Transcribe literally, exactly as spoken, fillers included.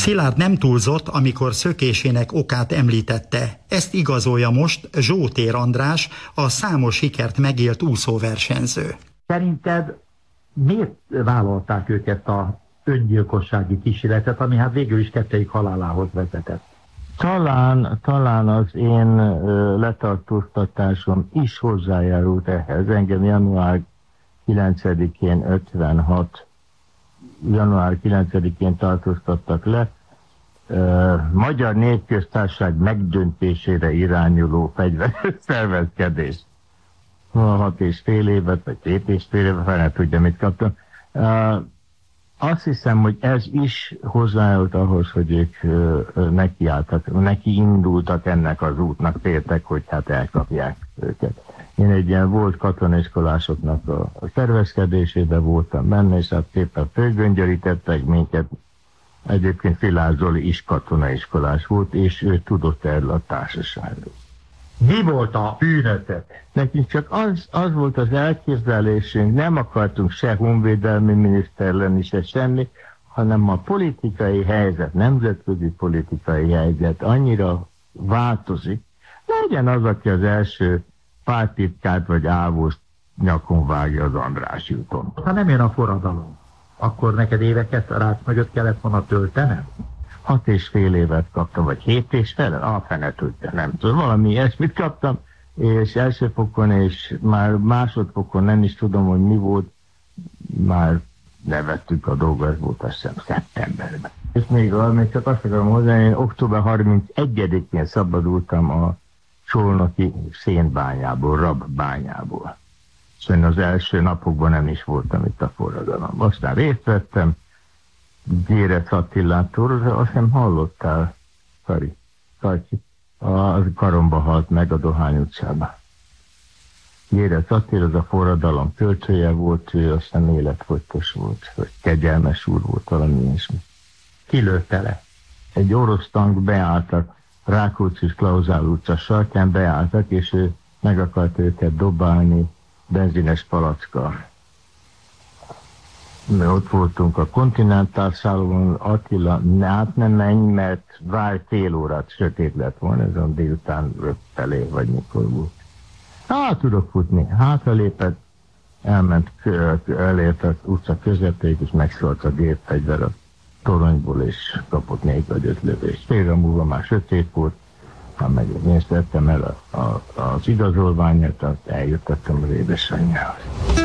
Szilárd nem túlzott, amikor szökésének okát említette. Ezt igazolja most Zsótér András, a számos sikert megélt úszóversenyző. Szerinted miért vállalták őket a öngyilkossági kísérletet, ami hát végül is kettejük halálához vezetett? Talán, talán az én ö, letartóztatásom is hozzájárult ehhez. Engem január kilencedikén ötvenhat, január kilencedikén tartóztattak le. Ö, Magyar Népköztársaság megdöntésére irányuló fegyveres szervezkedés. Hat és fél évet, vagy két és fél évet, fel nem tudja, mit kaptam. Ö, Azt hiszem, hogy ez is hozzájárult ahhoz, hogy ők nekiálltak, neki indultak ennek az útnak, féltek, hogy hát elkapják őket. Én egy ilyen volt katonaiskolásoknak a, a szervezkedésében voltam benne, és hát szépen fölgöngyörítettek minket. Egyébként Filár Zoli is katonaiskolás volt, és ő tudott erről a társaságról. Mi volt a bűnötök? Nekünk csak az, az volt az elképzelésünk, nem akartunk se honvédelmi miniszter lenni, se semmi, hanem a politikai helyzet, nemzetközi politikai helyzet annyira változik, legyen az, aki az első pártitkárt vagy ávós nyakon vágja az András úton. Ha nem jön a forradalom, akkor neked éveket rács mögött kellett volna töltenem? Hat és fél évet kaptam, vagy hét és fél, a fene tudja, nem tudom, valami ilyesmit kaptam, és első fokon, és már másodfokon nem is tudom, hogy mi volt, már nevettük a dolgot, ez volt azt hiszem szeptemberben. És még, még csak azt akarom hozzá, én október harmincegyedikén szabadultam a Csolnoki szénbányából, rabbányából. Szóval az első napokban nem is voltam itt a forradalom. Aztán részt vettem, Gérec Attilától, azt hiszem hallottál, Kari, Karcsi, a Karomba halt meg a Dohány utcában. Gérec Attila, az a forradalom költője volt, ő aztán életfogytos volt, vagy kegyelmes úr volt, valami ilyesmi. Kilőtte le? Egy orosz tank beálltak, Rákóczi és Klauzál utca sarkán beálltak, és ő meg akart őket dobálni benzines palackkal. Mi ott voltunk a Kontinentál szállón, Attila, hát nem menj, mert várj fél órát, sötét lett volna, ez a délután öt felé, vagy mikor volt. Hát tudok futni, hátralépett, elment, elért az utca közepéig, és megszólt a gépfegyver a toronyból, és kapott négy vagy öt lövést. Félre múlva már sötét volt, ha meg én szedtem el a, a, az igazolványát, azt eljöttettem az édesanyjához.